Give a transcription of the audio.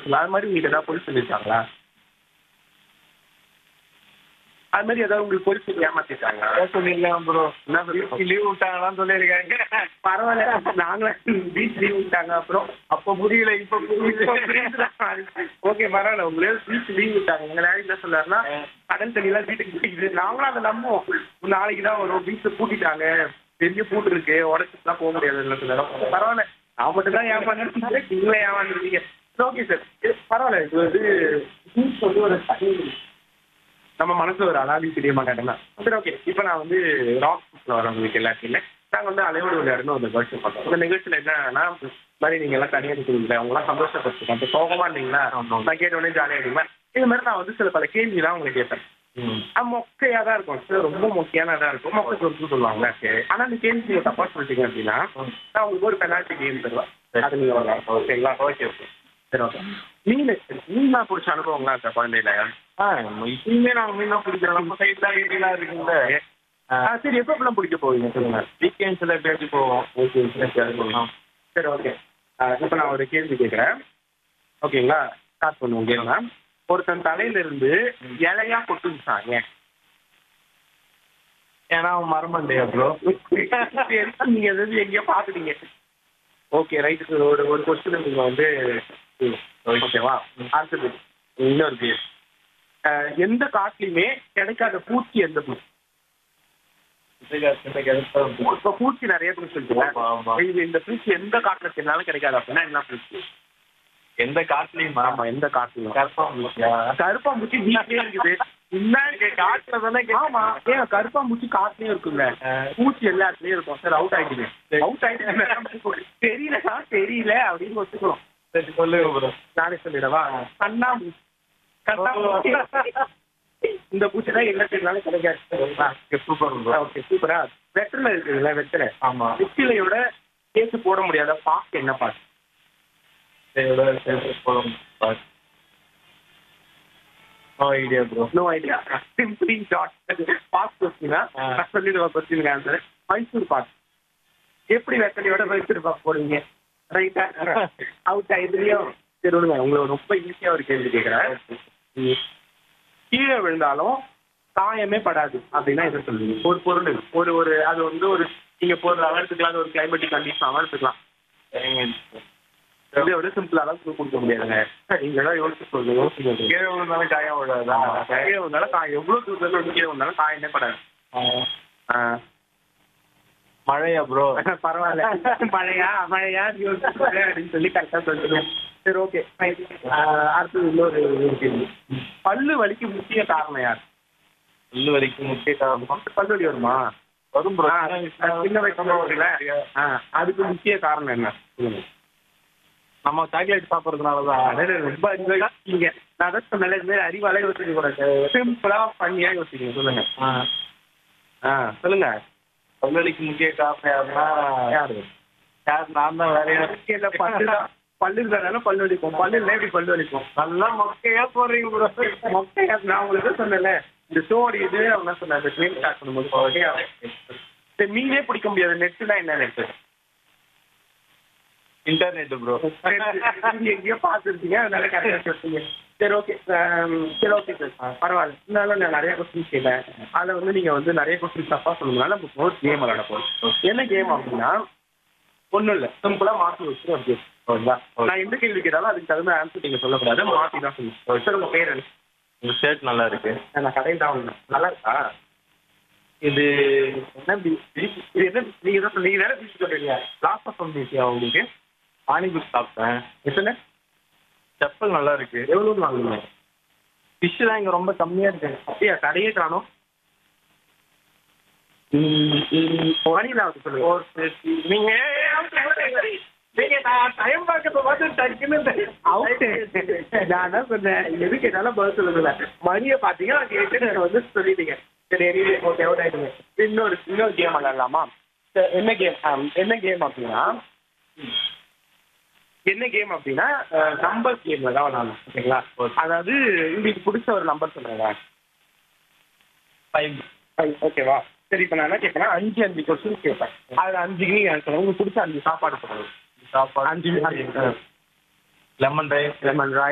சொல்லலாம். அது மாதிரி உங்களுக்கு ஏதாவது பொய் சொல்லியிருக்காங்களா? அது மாதிரி ஏதாவது உங்களுக்கு பொய் சொல்லி ஏமாத்திருக்காங்களா? சொல்லிருக்கேன் ப்ரோ. என்ன லீவ் விட்டாங்களான்னு சொல்லியிருக்காங்க. பரவாயில்ல, நாங்களும் பீச் லீவ் விட்டாங்க. அப்புறம் அப்ப புரியல, இப்ப புரியுது. ஓகே, பரவாயில்ல. உங்களே பீச் லீவ் விட்டாங்க. எங்க டாடி என்ன சொன்னாருன்னா, கடல் தண்ணியெல்லாம் வீட்டுக்கு போயிடுது. நாங்களும் அதை நம்புவோம். நாளைக்கு தான் வரும், பீச்சை பூட்டிட்டாங்க, பெரிய பூட்டு இருக்கு, உடச்சுலாம் போக முடியாது சொன்னாரு. பரவாயில்ல, நான் மட்டும் தான் ஏமாந்துருக்கீங்க, நீங்களே ஏமாந்துருக்கீங்க. ஓகே சார், பரவாயில்ல. இது வந்து பீச் வந்து ஒரு தனி, நம்ம மனசுல ஒரு அலாதி தெரிய மாட்டாங்கன்னா சரி. ஓகே, இப்போ நான் வந்து ராக் ஃபுட்ல வரவங்களுக்கு எல்லாத்தையுமே நாங்கள் வந்து அலையோடு விளையாடுன்னு ஒரு நிகழ்ச்சி பண்ணோம். இந்த நிகழ்ச்சியில் என்னன்னா, மாதிரி நீங்கள் எல்லாம் தனியாக இருக்கிறீங்களா, அவங்களாம் சந்தோஷப்பட்டுருக்கோம், அப்போ சோகமாக இருந்தீங்களா, நான் கேட்ட உடனே ஜாலியாக இருந்தீங்களா, இது மாதிரி நான் வந்து சில பல கேள்வி தான் உங்களுக்கு கேட்பேன். மொக்கையாக தான் இருக்கும் சார், ரொம்ப மொக்கையானதாக இருக்கும். மொக்கை சொல்லிட்டு சொல்லுவாங்க. ஆனால் அந்த கேள்வி நீங்கள் தப்பாக சொல்லிட்டீங்க அப்படின்னா நான் உங்களுக்கு ஒரு பெனால்ட்டி கேம் தருவேன். அது நீங்கள் வரலாம். ஓகேங்களா? ஓகே ஓகே, சரி ஓகே. மீன் பிடிச்ச அனுபவங்களா இருக்கா குழந்தையில? இப்பயுமே நாங்கள் மீன் தான் பிடிக்கிறோம். நம்ம சைட் தான் ஏரிலாம் இருக்குங்களே. சரி, எப்பெல்லாம் பிடிக்க போவீங்க சொல்லுங்க? வீக்கெண்ட்ஸில் எப்பயாச்சும் போவோம். ஓகே, சரி ஓகே. இப்போ நான் ஒரு கேள்வி கேட்குறேன், ஓகேங்களா? ஸ்டார்ட் பண்ணுவோம் கேளுங்க. ஒருத்தன் தலையிலிருந்து இலையா கொட்டுச்சான், ஏன்? ஏன்னா அவன் மரமண்டையா ப்ரோ. நீங்க எதாவது எங்கேயோ பார்த்துட்டீங்க. Okay right sir. ஒரு கொஸ்டின் நீங்கள் வந்து ஓகேவா? அடுத்தது இன்னொரு கேள்வி. எந்த காட்டுலையுமே கிடைக்காத பூச்சி எந்த பூச்சி? இப்போ பூச்சி நிறைய பூச்சி இருக்குல்ல, இது இந்த பூச்சி எந்த காட்டுல இருந்தாலும் கிடைக்காது அப்படின்னா என்ன பூச்சி? எந்த காட்டுலையும் ஆமா, எந்த காட்டுலையும். கருப்பாம்பூச்சியா? கருப்பாம்பூச்சி வீட்லயே இருக்குது. காட்டுல தானே. ஆமா, ஏன் கருப்பாம்பூச்சி காட்டுலயும் இருக்குங்க, பூச்சி எல்லா இடத்துலயும் இருக்கும். சார் அவுட் ஆயிட்டீங்க. அவுட் ஆயிட்டீங்க. தெரியல அப்படின்னு வச்சுக்கிறோம். சரி சொல்லுங்க ப்ரோ. நானே சொல்லிடவா? கண்ணாமூச்சி. இந்த பூச்சி தான் எல்லாத்துக்குனாலும் கிடைக்காது. Super bro. ஓகே, சூப்பரா. வெற்றில இருக்குதுல்ல, வெற்றில. ஆமா. வெற்றிலையோட சேர்த்து போட முடியாத பாக்கு என்ன பாக்கு? No idea bro. No idea. Simply dot பாக் கொஸ்டினா சொல்லிடுவோம். Question answer Mysore pak. எப்படி வெற்றிலையோட மைசூர் பாக் போடுவீங்க? ரைட்டா? அவுட் ஆயிடுலையும். சரி விடுங்க, உங்களை ரொம்ப ஈஸியாக ஒரு கேள்வி கேட்குறேன். கீழே விழுந்தாலும் காயமே படாது அப்படின்னா எதை சொல்லுவீங்க? ஒரு பொருள், ஒரு அது வந்து ஒரு நீங்கள் பொருள் எடுத்துக்கலாம், அது ஒரு கிளைமேட்டிக் கண்டிஷன் எடுத்துக்கலாம். இதை விட சிம்பிளாக தான் கொடுக்க முடியாதுங்க. நீங்கள் தான் யோசிச்சு சொல்லுங்க. யோசிச்சு கீழே விழுந்தாலும் காயம் விடாதான். கீழே விழுந்தாலும் காயம் எவ்வளோ தூரத்தில் வந்து கீழே விழுந்தாலும் காயமே படாது. மழையா ப்ரோ? பரவாயில்ல. மழையா அப்படின்னு சொல்லி கரெக்டாக சொல்லிடுவோம். சரி ஓகே. அடுத்தது இன்னொரு கேள்வி. பல்லு வலிக்கு முக்கிய காரணம் யார்? பல்லு வலிக்கு முக்கிய காரணம் பல்லு வலி வருமா? வரும் ப்ரோ. சின்ன வயசுல வருதுல, அதுக்கு முக்கிய காரணம் என்ன? நம்ம சாக்லேட் சாப்பிட்றதுனாலதான். ரொம்ப அறிவாங்க. நான் அதான் சொன்னேன், இது மாதிரி அறிவாலே யோசிக்க கூடாது, சிம்பிளா பண்ணியா யோசிக்கணும். சொல்லுங்க. சொல்லுங்க. பல்லு வலிக்கு முக்கிய காரணம் யாருன்னா யாரு? நான் தான். வேற பல்லு இருக்கிறதால பல்லு வலிக்கும். பல்லு இல்லை எப்படி பல்லு வலிக்கும்? நல்லா மொக்கையா போடுறீங்க ப்ரோ. மொக்கையா? நான் உங்களுக்கு சொன்னேன்ல, இந்த ஸ்டோரி இது அவங்க சொன்னேன், இந்த ட்ரெயின் ஸ்டார்ட் பண்ணும்போது மீனே பிடிக்க முடியாது. நெட்டுனா என்ன நெட்டு? Internet bro. எங்கேயோ பார்த்துருக்கீங்க, அதனால கரெக்டாக சொல்லுங்க. சரி ஓகே. சரி ஓகே சார், பரவாயில்ல. இருந்தாலும் நான் நிறைய கொஸ்டின்ஸ் கேட்டேன். அதில் வந்து நீங்கள் வந்து நிறைய கொஸ்டின்ஸ் தப்பாக சொல்லுங்கனால நம்ம ஒரு கேம் விளையாட போகிறோம். என்ன கேம் அப்படின்னா ஒன்றும் இல்லை, சிம்பிளாக மாற்றி வச்சுட்டு ஒரு கேம். ஓகேங்களா? நான் எந்த கேள்வி கேட்டாலும் அதுக்கு தகுந்த ஆன்சர் நீங்கள் சொல்லக்கூடாது, மாற்றி தான் சொல்லணும். சார் உங்கள் பேர் என்ன? உங்கள் ஷர்ட் நல்லா இருக்கு. நான் கடையில் தான் வந்தேன். நல்லா இருக்கா? இது என்ன பீச்? இது என்ன? நீங்கள் தான் நீங்கள் வேறு பீச் சொல்கிறீங்க. லாஸ்ட் ஆஃப் பீச்சியா உங்களுக்கு? பானிபூரி சாப்பிட்டேன். எத்தனை? செப்பல் நல்லா இருக்கு. எவ்வளோன்னு வாங்குவீங்க? ஃபிஷ் தான் இங்கே ரொம்ப கம்மியாக இருக்கு. அப்படியா? கடையே காணும். வணிகா சொல்லுங்க. நீங்க நான் டைம் பார்க்கறத பார்த்து டக்குன்னு நான் என்ன சொன்னேன், எது கேட்டாலும் பதில் சொல்லுங்க. மணியை பார்த்தீங்க, நான் கேட்டு வந்து சொல்லிட்டீங்க. சரி ஓகே, அவுட் ஆயிடுங்க. இன்னொரு கேம் விளையாடலாமா? என்ன கேம் அப்படின்னா நம்பர் கேம் தான் விளையாடலாம். ஓகேங்களா? அதாவது உங்களுக்கு பிடிச்ச ஒரு நம்பர் சொல்லுங்க. 5. ஓகேவா? சரி, இப்போ நான் என்ன கேட்குறேன், 5 கொஸ்டின் கேட்பேன். அதில் 5க்கு நீங்கள் ஆன்சர். உங்களுக்கு பிடிச்ச 5 சாப்பாடு சொல்லுங்கள். 5 லெமன் ரைஸ்.